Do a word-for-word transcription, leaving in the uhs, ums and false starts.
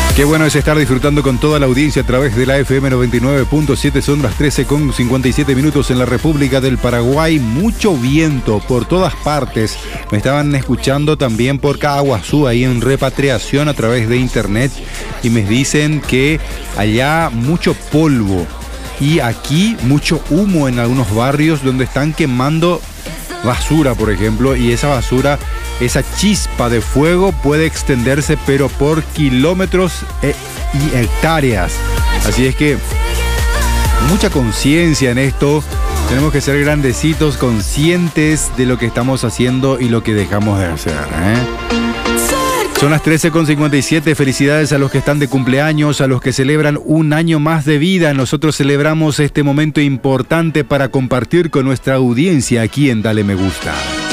Qué bueno es estar disfrutando con toda la audiencia a través de la F M noventa y nueve punto siete. Son las trece con cincuenta y siete minutos en la República del Paraguay. Mucho viento por todas partes. Me estaban escuchando también por Caguazú, ahí en Repatriación a través de internet. Y me dicen que allá mucho polvo. Y aquí mucho humo en algunos barrios donde están quemando basura, por ejemplo. Y esa basura, esa chispa de fuego puede extenderse pero por kilómetros e y hectáreas. Así es que mucha conciencia en esto. Tenemos que ser grandecitos, conscientes de lo que estamos haciendo y lo que dejamos de hacer, ¿eh? Son las trece con cincuenta y siete. Felicidades a los que están de cumpleaños, a los que celebran un año más de vida. Nosotros celebramos este momento importante para compartir con nuestra audiencia aquí en Dale Me Gusta.